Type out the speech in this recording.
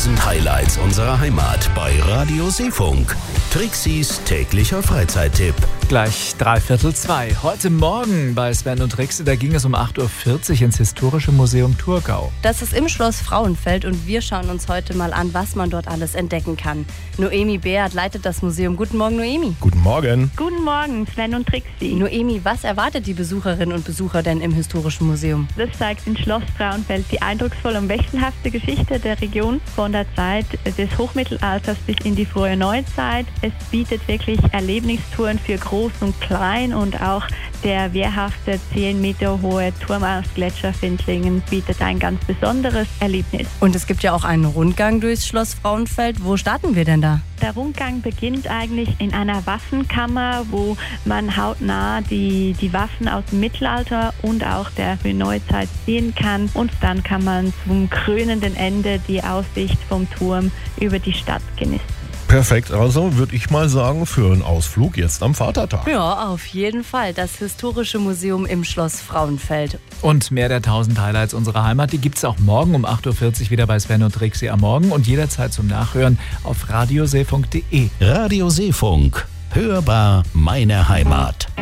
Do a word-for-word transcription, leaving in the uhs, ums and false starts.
tausend Highlights unserer Heimat bei Radio Seefunk. Trixis täglicher Freizeittipp. Gleich dreiviertel zwei. Heute Morgen bei Sven und Trixi, da ging es um acht Uhr vierzig ins Historische Museum Thurgau. Das ist im Schloss Frauenfeld und wir schauen uns heute mal an, was man dort alles entdecken kann. Noemi Beert leitet das Museum. Guten Morgen, Noemi. Guten Morgen. Guten Morgen, Sven und Trixi. Noemi, was erwartet die Besucherinnen und Besucher denn im Historischen Museum? Das zeigt in Schloss Frauenfeld die eindrucksvolle und wechselhafte Geschichte der Region von der Zeit des Hochmittelalters bis in die frühe Neuzeit. Es bietet wirklich Erlebnistouren für Groß und Klein und auch der wehrhafte zehn Meter hohe Turm aus Gletscherfindlingen bietet ein ganz besonderes Erlebnis. Und es gibt ja auch einen Rundgang durchs Schloss Frauenfeld. Wo starten wir denn da? Der Rundgang beginnt eigentlich in einer Waffenkammer, wo man hautnah die, die Waffen aus dem Mittelalter und auch der Neuzeit sehen kann. Und dann kann man zum krönenden Ende die Aussicht vom Turm über die Stadt genießen. Perfekt, also würde ich mal sagen, für einen Ausflug jetzt am Vatertag. Ja, auf jeden Fall. Das Historische Museum im Schloss Frauenfeld. Und mehr der tausend Highlights unserer Heimat, die gibt es auch morgen um acht Uhr vierzig wieder bei Sven und Trixi am Morgen und jederzeit zum Nachhören auf radioseefunk punkt de. Radio Seefunk. Hörbar meine Heimat.